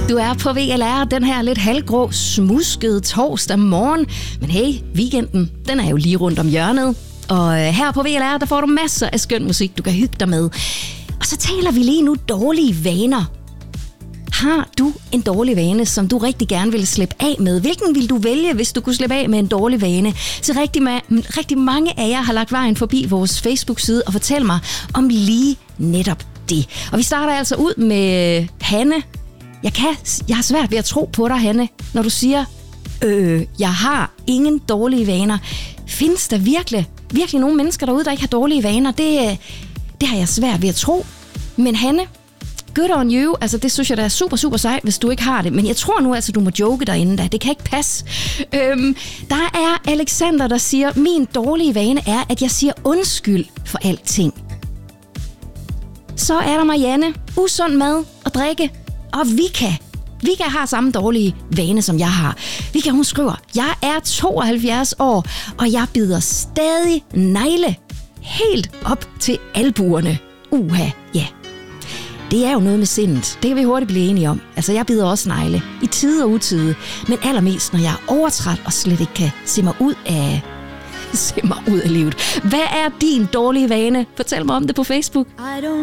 Du er på VLR den her lidt halvgrå, smuskede torsdag morgen. Men hey, weekenden, den er jo lige rundt om hjørnet. Og her på VLR, der får du masser af skøn musik, du kan hygge dig med. Og så taler vi lige nu dårlige vaner. Har du en dårlig vane, som du rigtig gerne vil slippe af med? Hvilken vil du vælge, hvis du kunne slippe af med en dårlig vane? Så rigtig mange af jer har lagt vejen forbi vores Facebook-side og fortæl mig om lige netop det. Og vi starter altså ud med Hanne. Jeg har svært ved at tro på dig, Hanne, når du siger, jeg har ingen dårlige vaner. Findes der virkelig nogle mennesker derude, der ikke har dårlige vaner? Det har jeg svært ved at tro. Men Hanne, good on you. Altså, det synes jeg, der er super, super sejt, hvis du ikke har det. Men jeg tror nu altså, du må joke derinde da. Det kan ikke passe. Der er Alexander, der siger, min dårlige vane er, at jeg siger undskyld for alting. Så er der Marianne. Usund mad og drikke. Og Vika har samme dårlige vane, som jeg har. Vika, hun skriver, jeg er 72 år, og jeg bider stadig negle helt op til albuerne. Ja. Det er jo noget med sindet. Det kan vi hurtigt blive enige om. Altså, jeg bider også negle. I tide og utide. Men allermest, når jeg er overtræt og slet ikke kan se mig ud af livet. Hvad er din dårlige vane? Fortæl mig om det på Facebook.